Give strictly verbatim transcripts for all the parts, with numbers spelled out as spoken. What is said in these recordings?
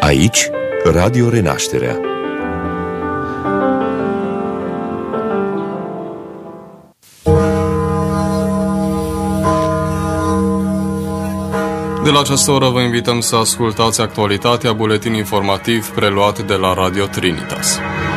Aici, Radio Renașterea. De la această oră vă invităm să ascultați actualitatea, buletin informativ preluat de la Radio Trinitas.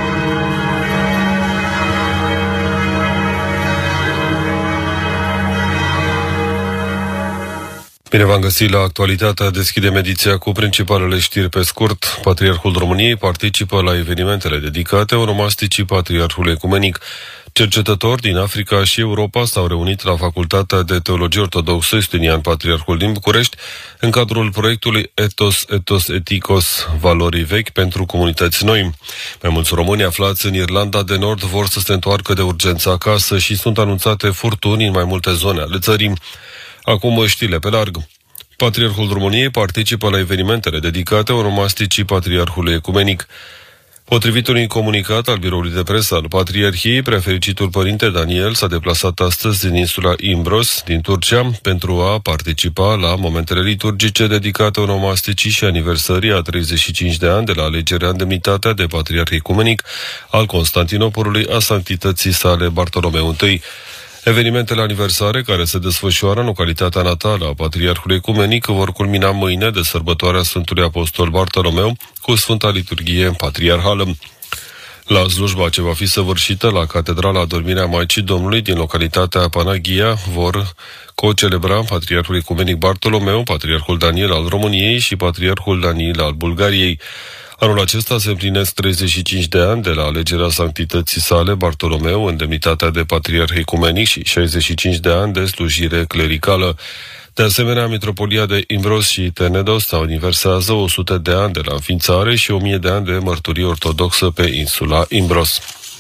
Bine v-am găsit la actualitatea. Deschidem ediția cu principalele știri pe scurt. Patriarhul României participă la evenimentele dedicate onomasticii Patriarhului Ecumenic. Cercetători din Africa și Europa s-au reunit la Facultatea de Teologie Ortodoxă Justinian Patriarhul din București în cadrul proiectului Ethos, Ethos, Ethikos, Valorii Vechi pentru Comunități Noi. Mai mulți români aflați în Irlanda de Nord vor să se întoarcă de urgență acasă și sunt anunțate furtuni în mai multe zone ale țării. Acum știrile pe larg. Patriarhul României participă la evenimentele dedicate onomasticii Patriarhului Ecumenic. Potrivit unui comunicat al biroului de presă al Patriarhiei, prefericitul părinte Daniel s-a deplasat astăzi din insula Imbros, din Turcia, pentru a participa la momentele liturgice dedicate onomasticii și aniversării a treizeci și cinci de ani de la alegerea în demnitatea de Patriarh Ecumenic al Constantinopolului a sanctității sale Bartolomeu I. Evenimentele aniversare, care se desfășoară în localitatea natală a Patriarhului Ecumenic, vor culmina mâine de sărbătoarea Sfântului Apostol Bartolomeu cu Sfânta Liturghie Patriarhală. La slujba ce va fi săvârșită la Catedrala Adormirea Maicii Domnului din localitatea Panaghia vor co-celebra Patriarhul Ecumenic Bartolomeu, Patriarhul Daniel al României și Patriarhul Daniel al Bulgariei. Anul acesta se împlinesc treizeci și cinci de ani de la alegerea sanctității sale Bartolomeu în demnitatea de Patriarh Ecumenic și șaizeci și cinci de ani de slujire clericală. De asemenea, Mitropolia de Imbros și Tenedos aniversează o sută de ani de la înființare și o mie de ani de mărturie ortodoxă pe insula Imbros.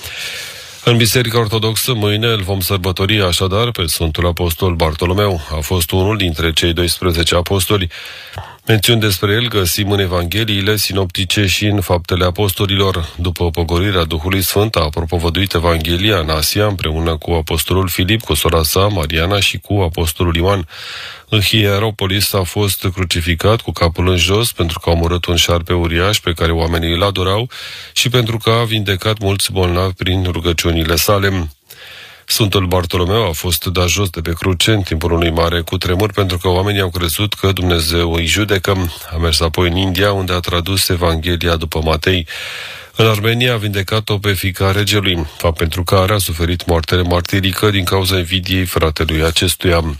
În Biserica Ortodoxă, mâine îl vom sărbători așadar pe Sfântul Apostol Bartolomeu. A fost unul dintre cei doisprezece apostoli. Mențiuni despre el găsim în Evangheliile sinoptice și în Faptele Apostolilor. După pogorirea Duhului Sfânt a propovăduit Evanghelia în Asia împreună cu apostolul Filip, cu sora sa, Mariana, și cu apostolul Ioan. În Hieropolis a fost crucificat cu capul în jos pentru că a omorât un șarpe uriaș pe care oamenii îl adorau și pentru că a vindecat mulți bolnavi prin rugăciunile sale. Sfântul Bartolomeu a fost dat jos de pe cruce în timpul unui mare cutremur pentru că oamenii au crezut că Dumnezeu îi judecă. A mers apoi în India, unde a tradus Evanghelia după Matei. În Armenia a vindecat-o pe fiica regelui, fapt pentru care a suferit moarte martirică din cauza invidiei fratelui acestuia.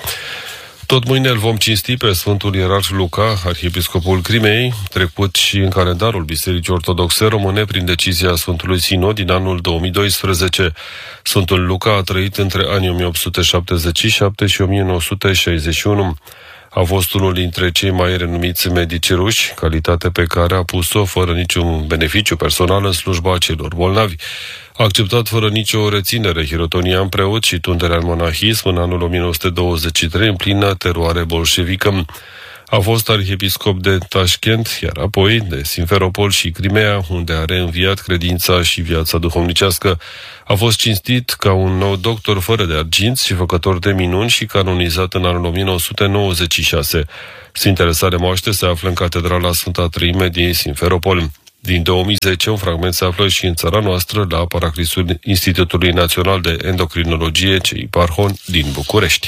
Tot mâine îl vom cinsti pe Sfântul Ierarh Luca, arhiepiscopul Crimeei, trecut și în calendarul Bisericii Ortodoxe Române prin decizia Sfântului Sinod din anul două mii doisprezece. Sfântul Luca a trăit între anii o mie opt sute șaptezeci și șapte și o mie nouă sute șaizeci și unu. A fost unul dintre cei mai renumiți medici ruși, calitate pe care a pus-o fără niciun beneficiu personal în slujba celor bolnavi. A acceptat fără nicio reținere hirotonia în preot și tunderea în monahism în anul o mie nouă sute douăzeci și trei în plină teroare bolșevică. A fost arhiepiscop de Tashkent, iar apoi de Simferopol și Crimea, unde a reînviat credința și viața duhovnicească. A fost cinstit ca un nou doctor fără de arginți și făcător de minuni și canonizat în anul o mie nouă sute nouăzeci și șase. Sfintele sale moaște se află în Catedrala Sfânta Treime din Simferopol. Din două mii zece, un fragment se află și în țara noastră, la Paraclisul Institutului Național de Endocrinologie, C I Parhon, din București.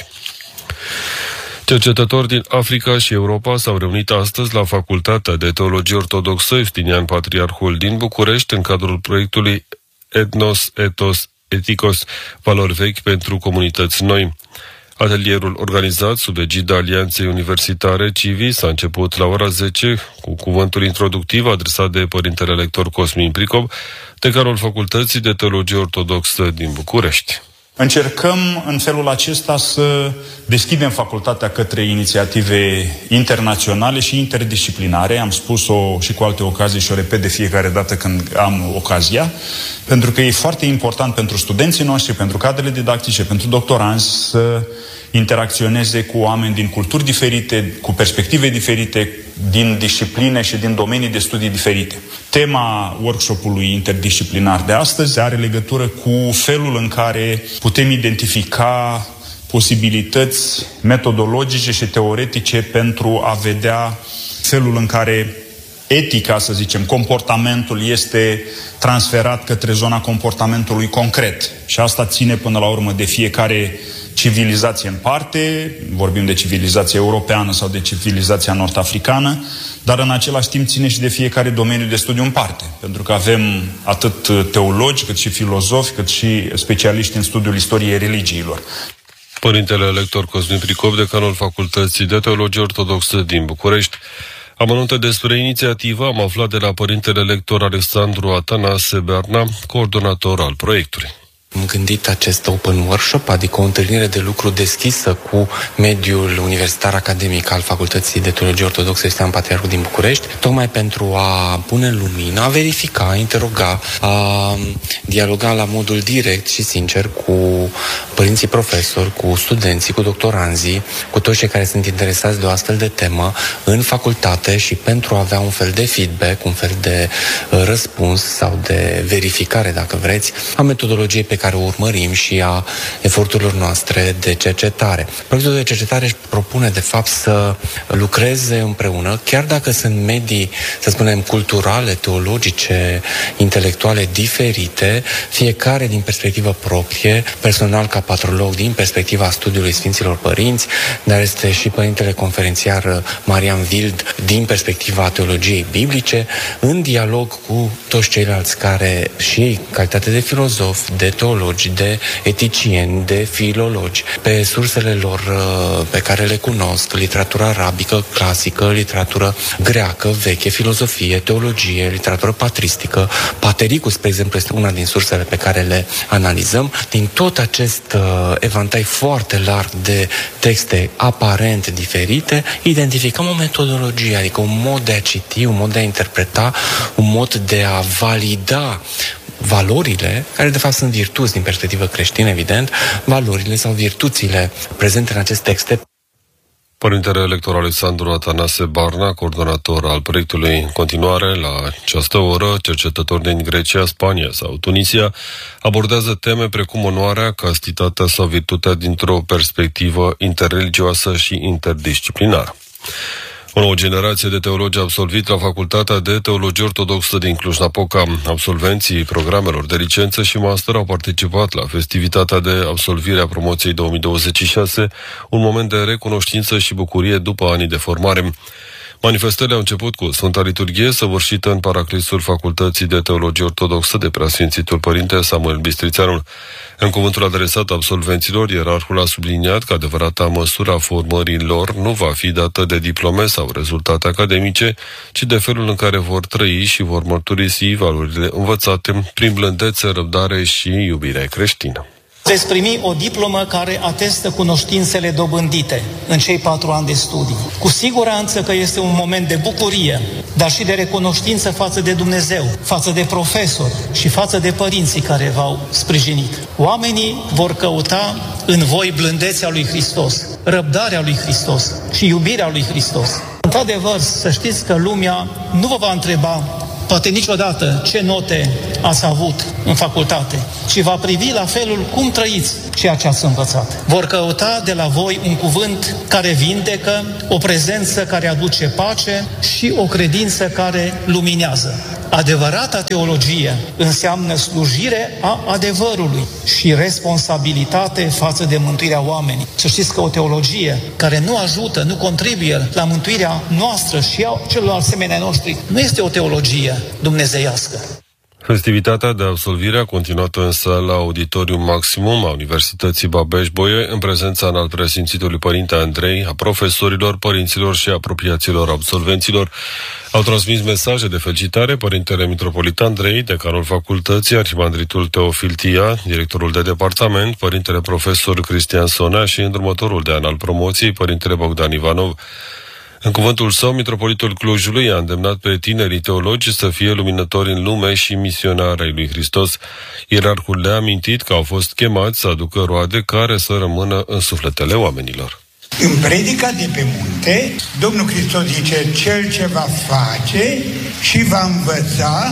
Cercetători din Africa și Europa s-au reunit astăzi la Facultatea de Teologie Ortodoxă Justinian Patriarhul din București în cadrul proiectului Ethnos, Ethos, Ethikos, Valori Vechi pentru Comunități Noi. Atelierul organizat sub egida Alianței Universitare Civi s-a început la ora zece cu cuvântul introductiv adresat de părintele lector Cosmin Pricob, decanul Facultății de Teologie Ortodoxă din București. Încercăm în felul acesta să deschidem facultatea către inițiative internaționale și interdisciplinare. Am spus-o și cu alte ocazii și o repet de fiecare dată când am ocazia, pentru că e foarte important pentru studenții noștri, pentru cadrele didactice, pentru doctoranzi să interacționeze cu oameni din culturi diferite, cu perspective diferite, din discipline și din domenii de studii diferite. Tema workshop-ului interdisciplinar de astăzi are legătură cu felul în care putem identifica posibilități metodologice și teoretice pentru a vedea felul în care etica, să zicem, comportamentul este transferat către zona comportamentului concret. Și asta ține până la urmă de fiecare civilizație în parte, vorbim de civilizația europeană sau de civilizația nord-africană, dar în același timp ține și de fiecare domeniu de studiu în parte. Pentru că avem atât teologi, cât și filozofi, cât și specialiști în studiul istoriei religiilor. Părintele lector Cosmin Pricop, decanul Facultății de Teologie Ortodoxă din București. Amănunte despre inițiativă am aflat de la părintele lector Alexandru Atanase Barna, coordonator al proiectului. Am gândit acest open workshop, adică o întâlnire de lucru deschisă cu mediul universitar academic al Facultății de Teologie Ortodoxă Cristian Patriarhul din București, tocmai pentru a pune în lumină, a verifica, a interoga, a dialoga la modul direct și sincer cu părinții profesori, cu studenții, cu doctoranzii, cu toți cei care sunt interesați de o astfel de temă în facultate și pentru a avea un fel de feedback, un fel de răspuns sau de verificare, dacă vreți, a metodologiei pe care care o urmărim și a eforturilor noastre de cercetare. Proiectul de cercetare își propune, de fapt, să lucreze împreună, chiar dacă sunt medii, să spunem, culturale, teologice, intelectuale diferite, fiecare din perspectivă proprie, personal ca patrolog din perspectiva studiului Sfinților Părinți, dar este și părintele conferențiar Marian Wild din perspectiva teologiei biblice, în dialog cu toți ceilalți care și ei, calitate de filozofi, de teologi, de eticieni, de filologi, pe sursele lor pe care le cunosc, literatura arabică, clasică, literatură greacă, veche, filozofie, teologie, literatură patristică. Patericus, spre exemplu, este una din sursele pe care le analizăm. Din tot acest uh, evantai foarte larg de texte aparent diferite, identificăm o metodologie, adică un mod de a citi, un mod de a interpreta, un mod de a valida valorile, care de fapt sunt virtuți din perspectivă creștină, evident, valorile sau virtuțile prezente în aceste texte. Părintele elector Alexandru Atanase Barna, coordonator al proiectului. În continuare, la această oră, cercetători din Grecia, Spania sau Tunisia abordează teme precum onoarea, castitatea sau virtutea dintr-o perspectivă interreligioasă și interdisciplinară. O nouă generație de teologi a absolvit la Facultatea de Teologie Ortodoxă din Cluj-Napoca. Absolvenții programelor de licență și master au participat la festivitatea de absolvire a promoției două mii douăzeci și șase, un moment de recunoștință și bucurie după anii de formare. Manifestările au început cu Sfânta Liturghie, săvârșită în paraclisul Facultății de Teologie Ortodoxă de Preasfințitul Părinte Samuel Bistrițeanul. În cuvântul adresat absolvenților, ierarhul a subliniat că adevărata măsură a formării lor nu va fi dată de diplome sau rezultate academice, ci de felul în care vor trăi și vor mărturisi valorile învățate prin blândețe, răbdare și iubire creștină. Veți primi o diplomă care atestă cunoștințele dobândite în cei patru ani de studii. Cu siguranță că este un moment de bucurie, dar și de recunoștință față de Dumnezeu, față de profesori și față de părinții care v-au sprijinit. Oamenii vor căuta în voi blândețea lui Hristos, răbdarea lui Hristos și iubirea lui Hristos. Într-adevăr, să știți că lumea nu vă va întreba poate niciodată ce note ați avut în facultate, ci va privi la felul cum trăiți ceea ce ați învățat. Vor căuta de la voi un cuvânt care vindecă, o prezență care aduce pace și o credință care luminează. Adevărata teologie înseamnă slujire a adevărului și responsabilitate față de mântuirea oamenilor. Să știți că o teologie care nu ajută, nu contribuie la mântuirea noastră și a celor asemenea noștri, nu este o teologie dumnezeiască. Festivitatea de absolvire a continuat în sala Auditorium Maximum a Universității Babeș-Bolyai, în prezența înalt preasfințitului Părinte Andrei, a profesorilor, părinților și apropiaților absolvenților. Au transmis mesaje de felicitare Părintele Mitropolit Andrei, decanul facultății, arhimandritul Teofil Tia, directorul de departament, Părintele profesor Cristian Sonea și îndrumătorul de an al promoției, Părintele Bogdan Ivanov. În cuvântul său, Mitropolitul Clujului a îndemnat pe tinerii teologi să fie luminători în lume și misionari ai lui Hristos. Ierarhul le-a amintit că au fost chemați să aducă roade care să rămână în sufletele oamenilor. În predica de pe munte, Domnul Hristos zice, cel ce va face și va învăța,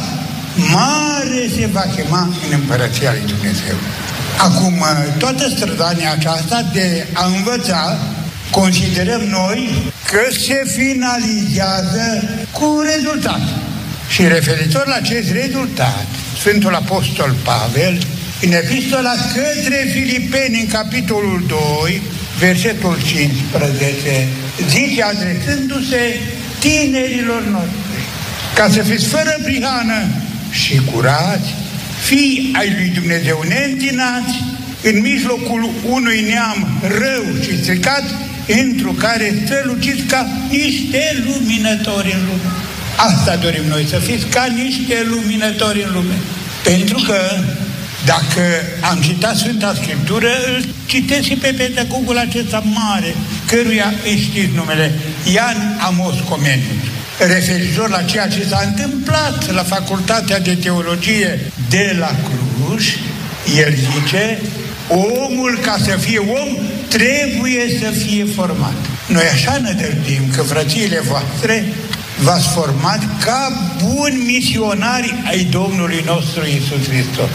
mare se va chema în Împărăția lui Dumnezeu. Acum, toată strădania aceasta de a învăța considerăm noi că se finalizează cu un rezultat. Și referitor la acest rezultat, Sfântul Apostol Pavel, în epistola către Filipeni, în capitolul doi, versetul cincisprezece, zice, adresându-se tinerilor noștri, ca să fiți fără prihană și curați, fii ai lui Dumnezeu neîntinați, în mijlocul unui neam rău și stricat, întru care străluciți ca niște luminători în lume. Asta dorim noi, să fiți ca niște luminători în lume. Pentru că dacă am citat Sfânta Scriptură, îl citesc și pe pedagogul acesta mare, căruia îi știți numele, Ioan Amos Comenius, referitor la ceea ce s-a întâmplat la Facultatea de Teologie de la Cluj. El zice, omul, ca să fie om, trebuie să fie format. Noi așa ne dăruim că frățiile voastre v-ați format ca buni misionari ai Domnului nostru Iisus Hristos.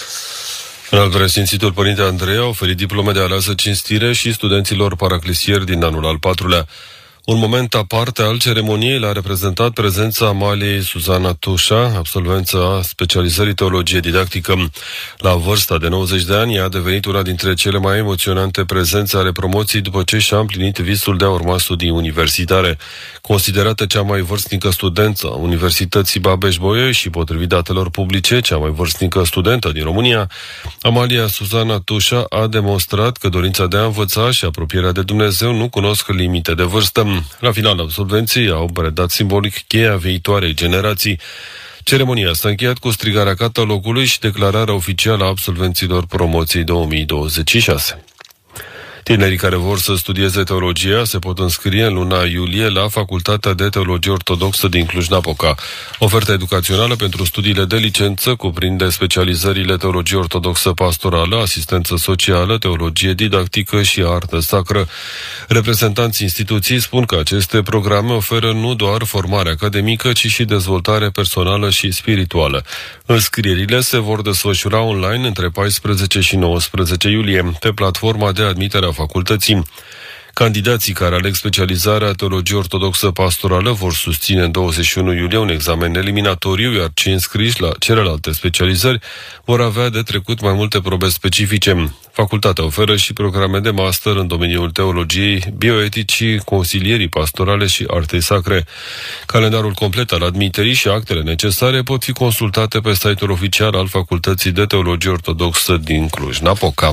În al preasfințitul Părinte Andrei a oferit diplome de aleasă cinstire și studenților paraclisieri din anul al patrulea. Un moment aparte al ceremoniei l-a reprezentat prezența Amaliei Suzana Tușa, absolvența specializării teologie didactică. La vârsta de nouăzeci de ani, ea a devenit una dintre cele mai emoționante prezențe ale promoției după ce și-a împlinit visul de a urma studii universitare. Considerată cea mai vârstnică studentă a Universității Babeș-Bolyai și, potrivit datelor publice, cea mai vârstnică studentă din România, Amalia Suzana Tușa a demonstrat că dorința de a învăța și apropierea de Dumnezeu nu cunosc limite de vârstă. La finalul absolvenției au predat simbolic cheia viitoarei generații. Ceremonia s-a încheiat cu strigarea catalogului și declararea oficială a absolvenților promoției două mii douăzeci și șase. Tinerii care vor să studieze teologia se pot înscrie în luna iulie la Facultatea de Teologie Ortodoxă din Cluj-Napoca. Oferta educațională pentru studiile de licență cuprinde specializările teologie ortodoxă pastorală, asistență socială, teologie didactică și artă sacră. Reprezentanții instituției spun că aceste programe oferă nu doar formare academică, ci și dezvoltare personală și spirituală. Înscrierile se vor desfășura online între paisprezece și nouăsprezece iulie pe platforma de admitere a facultății. Candidații care aleg specializarea teologie ortodoxă pastorală vor susține în douăzeci și unu iulie un examen eliminatoriu, iar cei înscriși la celelalte specializări vor avea de trecut mai multe probe specifice. Facultatea oferă și programe de master în domeniul teologiei, bioeticii, consilierii pastorale și artei sacre. Calendarul complet al admiterii și actele necesare pot fi consultate pe site-ul oficial al Facultății de Teologie Ortodoxă din Cluj-Napoca.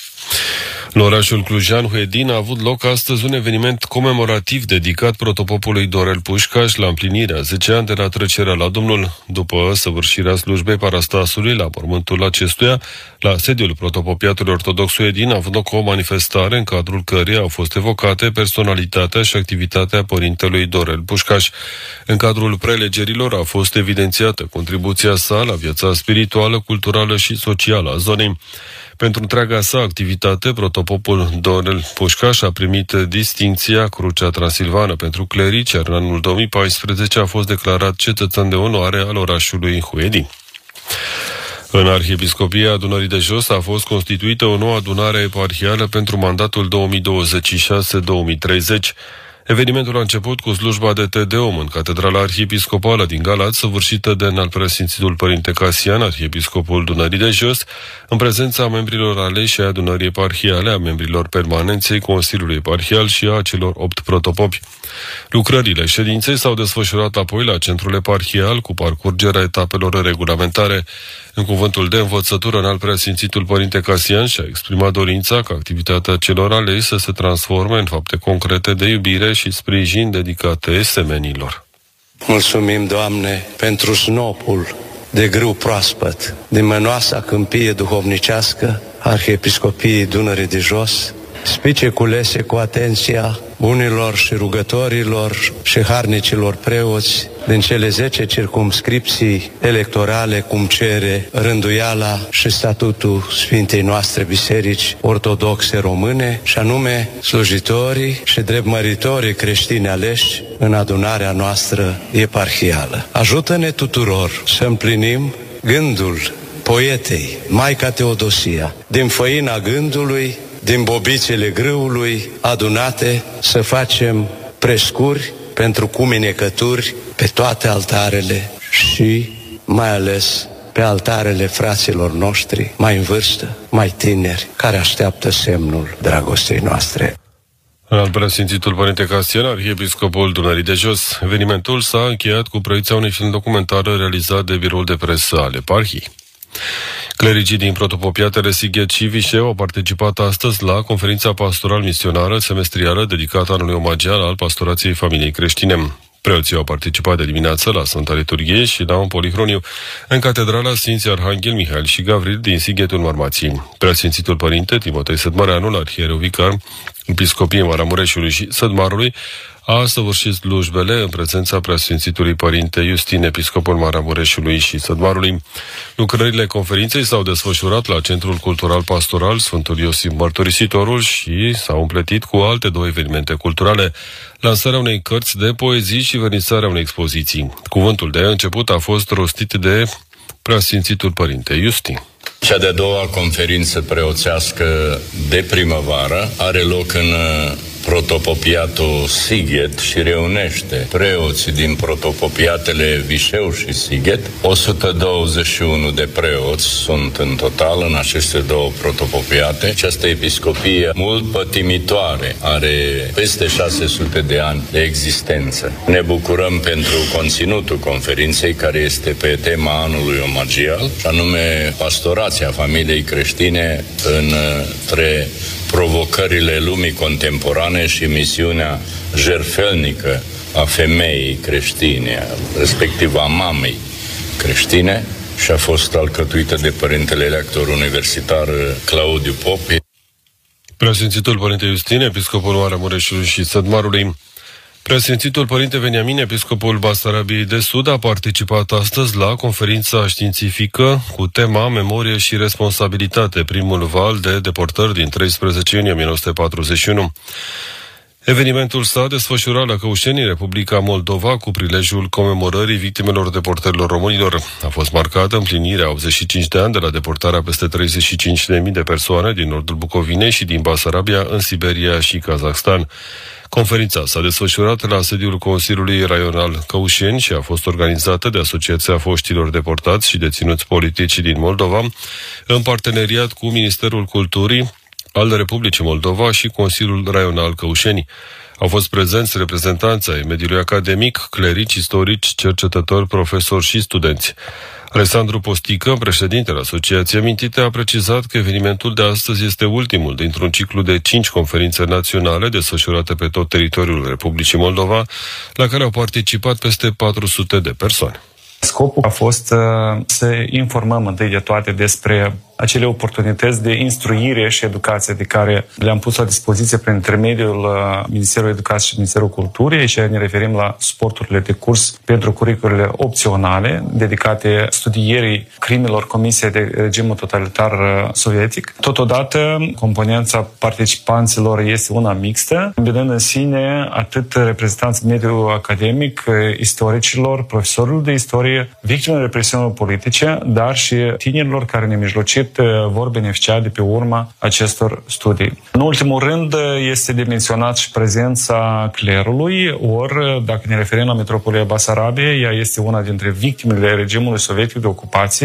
În orașul clujan Huedin a avut loc astăzi un eveniment comemorativ dedicat protopopului Dorel Pușcaș la împlinirea zece ani de la trecerea la Domnul. După săvârșirea slujbei parastasului la mormântul acestuia, la sediul protopopiatului ortodox Huedin a avut loc o manifestare în cadrul căreia au fost evocate personalitatea și activitatea părintelui Dorel Pușcaș. În cadrul prelegerilor a fost evidențiată contribuția sa la viața spirituală, culturală și socială a zonei. Pentru întreaga sa activitate, protopopul Dorel Pușcaș a primit distincția Crucea Transilvană pentru clerici, iar în anul două mii paisprezece a fost declarat cetățean de onoare al orașului Huedin. În Arhiepiscopia Dunării de Jos a fost constituită o nouă adunare eparhială pentru mandatul două mii douăzeci și șase două mii treizeci. Evenimentul a început cu slujba de Te Deum în Catedrala Arhiepiscopală din Galați, săvârșită de Înaltpreasfințitul Părinte Casian, Arhiepiscopul Dunării de Jos, în prezența membrilor aleși ai adunării eparhiale, a membrilor permanenței Consiliului Eparhial și a celor opt protopopi. Lucrările ședinței s-au desfășurat apoi la Centrul Eparhial cu parcurgerea etapelor regulamentare. În cuvântul de învățătură, Înaltpreasfințitul Părinte Casian și-a exprimat dorința ca activitatea celor aleși să se transforme în fapte concrete de iubire și sprijin dedicate semenilor. Mulțumim, Doamne, pentru snopul de grâu proaspăt din mănoasa câmpie duhovnicească Arhiepiscopiei Dunării de Jos, spice culese cu atenția unilor și rugătorilor și harnicilor preoți din cele zece circumscripții electorale, cum cere rânduiala și statutul Sfintei noastre Biserici Ortodoxe Române, și anume slujitorii și dreptmăritorii creștini aleși în adunarea noastră eparhială. Ajută-ne tuturor să împlinim gândul poetei Maica Teodosia: din făina gândului din bobițele grâului adunate, să facem prescuri pentru cuminecături pe toate altarele și mai ales pe altarele fraților noștri mai în vârstă, mai tineri, care așteaptă semnul dragostei noastre. În preasfințitul Părinte Castian, arhiepiscopul Dunării de Jos, evenimentul s-a încheiat cu proiecția unui film documentar realizat de biroul de presă al eparhiei. Clerigii din protopopiatele Sighet și Vișeu au participat astăzi la conferința pastoral-misionară semestrială dedicată anului omagial al pastorației familiei creștine. Preoții au participat de dimineață la Sfânta Liturghie și la un polihroniu în Catedrala Sfinții Arhanghel Mihail și Gavril din Sighetul Marmației. Preasfințitul Părinte Timotei Sădmăreanu, arhiereu vicar, Episcopiei Maramureșului și Sădmarului, a săvârșit slujbele în prezența Preasfințitului Părinte Iustin, episcopul Maramureșului și Sădmarului. Lucrările conferinței s-au desfășurat la Centrul Cultural Pastoral Sfântul Iosif Mărturisitorul și s-au împletit cu alte două evenimente culturale, lansarea unei cărți de poezii și vernisarea unei expoziții. Cuvântul de început a fost rostit de Preasfințitul Părinte Iustin. Cea de-a doua conferință preoțească de primăvară are loc în protopopiatul Sighet și reunește preoții din protopopiatele Vișeu și Sighet. o sută douăzeci și unu de preoți sunt în total în aceste două protopopiate. Această episcopie mult pătimitoare are peste șase sute de ani de existență. Ne bucurăm pentru conținutul conferinței, care este pe tema anului omagial, și anume pastorația familiei creștine între provocările lumii contemporane și misiunea jertfelnică a femeii creștine, respectiv a mamei creștine, și a fost alcătuită de părintele lector universitar Claudiu Popi. Preasfințitul Părinte Iustin, episcopul Maramureșului și Sădmarului. Preasfințitul Părinte Veniamin, episcopul Basarabiei de Sud, a participat astăzi la conferința științifică cu tema Memorie și responsabilitate, primul val de deportări din treisprezece iunie o mie nouă sute patruzeci și unu. Evenimentul s-a desfășurat la Căușeni, Republica Moldova, cu prilejul comemorării victimelor deportărilor românilor. A fost marcată împlinirea optzeci și cinci de ani de la deportarea peste treizeci și cinci de mii de persoane din nordul Bucovinei și din Basarabia în Siberia și Kazakhstan. Conferința s-a desfășurat la sediul Consiliului Raional Căușeni și a fost organizată de Asociația Foștilor Deportați și Deținuți Politici din Moldova, în parteneriat cu Ministerul Culturii al Republicii Moldova și Consiliul Raional Căușeni. Au fost prezenți reprezentanți ai mediului academic, clerici, istorici, cercetători, profesori și studenți. Alexandru Postică, președintele Asociației amintite, a precizat că evenimentul de astăzi este ultimul dintr-un ciclu de cinci conferințe naționale desfășurate pe tot teritoriul Republicii Moldova, la care au participat peste patru sute de persoane. Scopul a fost uh, să informăm întâi de toate despre acele oportunități de instruire și educație de care le-am pus la dispoziție prin intermediul uh, Ministerului Educației și Ministerul Culturii, și ne referim la sporturile de curs pentru curriculele opționale dedicate studierii crimelor comise de regimul totalitar uh, sovietic. Totodată, componența participanților este una mixtă, îmbinând în sine atât reprezentanții mediului academic, istoricilor, profesorilor de istorie, victimele represiunilor politice, dar și tinerilor care nemijlocit vor beneficia de pe urma acestor studii. În ultimul rând, este de menționat și prezența clerului, ori, dacă ne referim la metropolia Basarabiei, ea este una dintre victimele regimului sovietic de ocupație.